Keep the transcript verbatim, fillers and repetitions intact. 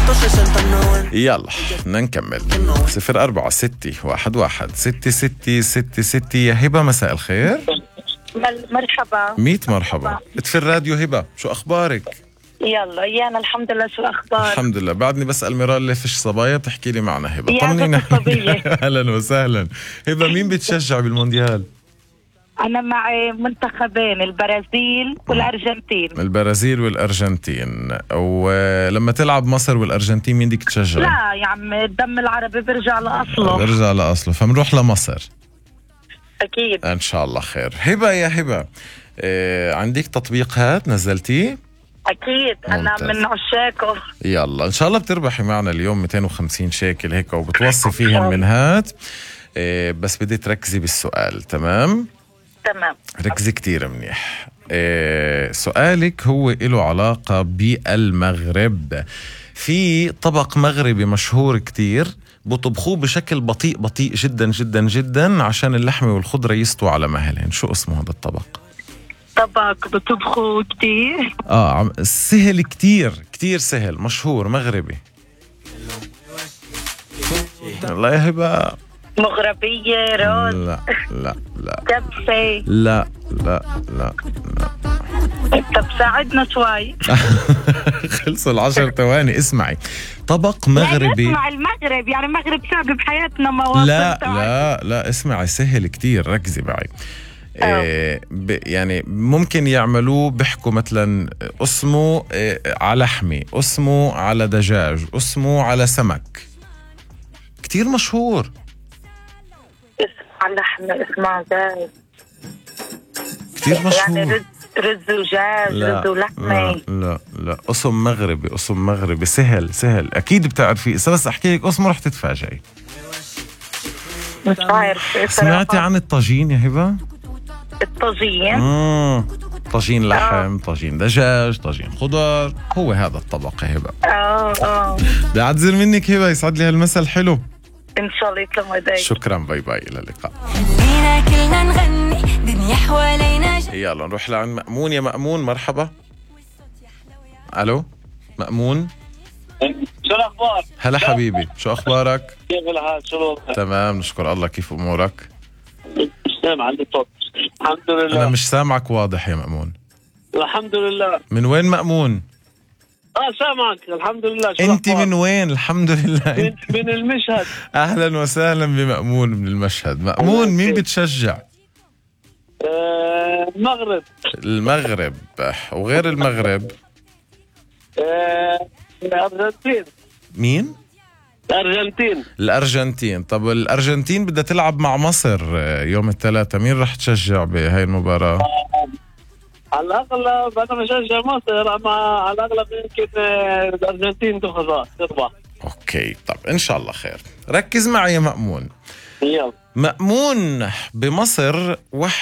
يلا بدنا نكمل. صفر أربعة ستة واحد واحد ستة ستة ستة ستة. يا هبة مساء الخير. مرحبا. ميت مرحبا. في الراديو هبة، شو أخبارك؟ يلا يانا الحمد لله. شو أخبار؟ الحمد لله. بعدني بسأل ميرال ليه فيش صبايا بتحكي لي معنا هبة. يا طمنينا. الصبية. أهلا وسهلا هبة. مين بتشجع بالمونديال؟ أنا معي منتخبين، البرازيل والأرجنتين. البرازيل والأرجنتين. ولما تلعب مصر والأرجنتين مين بدك تشجع؟ لا يا عم، الدم العربي بيرجع لأصله. بيرجع لأصله، فمنروح لمصر. أكيد إن شاء الله خير. هبة يا هبة، إيه عندك تطبيقات نزلتيه؟ أكيد أنا ممتاز. من عشاقه. يلا إن شاء الله بتربحي معنا اليوم مئتين وخمسين شيكل هيك، وبتوصي فيهم منهات. إيه بس بدي تركزي بالسؤال. تمام؟ تمام. ركزي كتير منيح. إيه سؤالك هو له علاقة بالمغرب. في طبق مغربي مشهور كتير بطبخوه بشكل بطيء بطيء جدا جدا جدا عشان اللحمة والخضرة يستووا على مهلين. شو اسمه هذا الطبق؟ طبق بتطبخه كتير؟ اه عم سهل كتير كتير سهل، مشهور مغربي. الله يا هبة. مغربية، روز. لا لا لا كبسة. لا لا لا لا. طب ساعدنا شوي. خلصوا العشر ثواني. اسمعي، طبق مغربي. لا، اسمع المغرب، يعني المغرب شعب بحياتنا مواقف. لا لا لا اسمعي، سهل كتير، ركزي معي. إيه يعني ممكن يعملوه، بيحكوا مثلا اسمه إيه على لحمة، اسمه على دجاج، اسمه على سمك. كتير مشهور. على لحمة، اسمها دجاج. كتير مشهور. يعني رز رز ودجاج، رز ولحمة. لا لا لا اسم مغربي، اسم مغربي سهل سهل، اكيد بتعرفي. بس احكي لك اسمه رح تتفاجئي. مش عارف. سمعتي عن الطاجين يا هبة؟ الطاجين؟ امم طاجين لحم، طاجين دجاج، طاجين خضار، هو هذا الطبق يا هبة. اه اه بدي اعتذر منك هبة، يسعد لي هالمسا الحلو. ان شاء الله يسلم ايديك. شكرا، باي باي، الى اللقاء. كلنا نغني دنيا حوالينا. يلا نروح لعند مأمون. يا مأمون مرحبا. الو مأمون. شو الاخبار؟ هلا حبيبي، شو اخبارك؟ كيف الحال؟ شو تمام نشكر الله. كيف امورك؟ مش سامع، عندي صوت. الحمد لله. انا مش سامعك واضح يا مأمون. الحمد لله. من وين مأمون؟ اه سامعك الحمد لله. شو انت الأخبار؟ من وين؟ الحمد لله. من, من المشهد. اهلا وسهلا بمأمون من المشهد. مأمون مين بتشجع؟ آه المغرب. المغرب. وغير المغرب؟ آه الارجنتين. مين؟ الارجنتين. الأرجنتين. طب الأرجنتين بدها تلعب مع مصر يوم الثلاثاء، مين رح تشجع بهاي المباراة؟ على الاغلب انا بشجع مصر، اما على الاغلب يمكن الارجنتين تربح. اوكي طب ان شاء الله خير. ركز معي يا مأمون. يلا. مأمون بمصر واحد